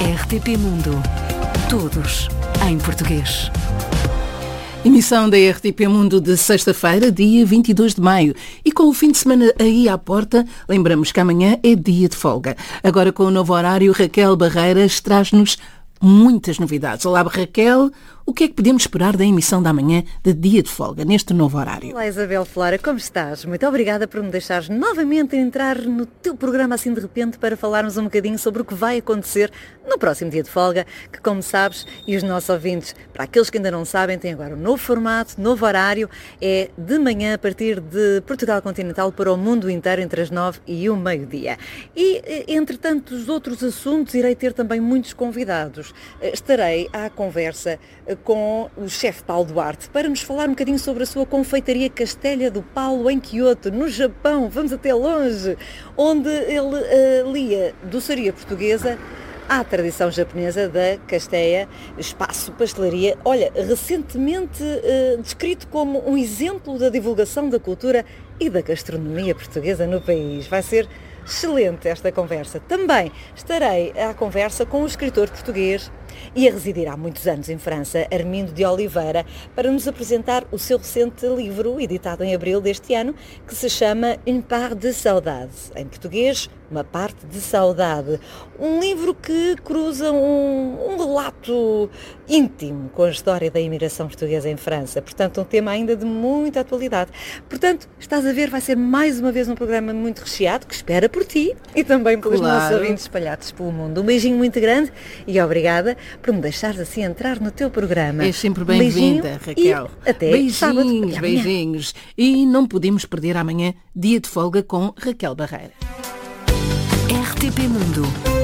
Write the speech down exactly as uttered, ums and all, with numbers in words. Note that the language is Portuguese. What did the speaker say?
R T P Mundo. Todos em português. Emissão da R T P Mundo de sexta-feira, dia vinte e dois de maio. E com o fim de semana aí à porta, lembramos que amanhã é dia de folga. Agora com o novo horário, Raquel Barreiras traz-nos muitas novidades. Olá, Raquel. O que é que podemos esperar da emissão da manhã de dia de folga, neste novo horário? Olá, Isabel Flora, como estás? Muito obrigada por me deixares novamente entrar no teu programa assim de repente para falarmos um bocadinho sobre o que vai acontecer no próximo dia de folga, que como sabes, e os nossos ouvintes, para aqueles que ainda não sabem, tem agora um novo formato, novo horário, é de manhã a partir de Portugal Continental para o mundo inteiro entre as nove e o meio-dia. E entre tantos outros assuntos, irei ter também muitos convidados. Estarei à conversa com o chefe Paulo Duarte para nos falar um bocadinho sobre a sua confeitaria Castelha do Paulo em Kyoto, no Japão. Vamos até longe, onde ele uh, lia doçaria portuguesa à tradição japonesa da Casteia, espaço pastelaria. Olha, recentemente uh, descrito como um exemplo da divulgação da cultura e da gastronomia portuguesa no país. Vai ser excelente esta conversa. Também estarei à conversa com um escritor português e a residir há muitos anos em França, Armindo de Oliveira, para nos apresentar o seu recente livro, editado em abril deste ano, que se chama Une part de saudade. Em português, Uma parte de saudade. Um livro que cruza um, um relato íntimo com a história da imigração portuguesa em França. Portanto, um tema ainda de muita atualidade. Portanto, estás a ver, vai ser mais uma vez um programa muito recheado, que espera por ti e também pelos Claro. nossos ouvintes espalhados pelo mundo. Um beijinho muito grande e obrigada por me deixares assim entrar no teu programa. És sempre bem-vinda, Raquel. E até beijinhos, sábado. E amanhã. beijinhos. E não podemos perder amanhã dia de folga com Raquel Barreira. R T P Mundo.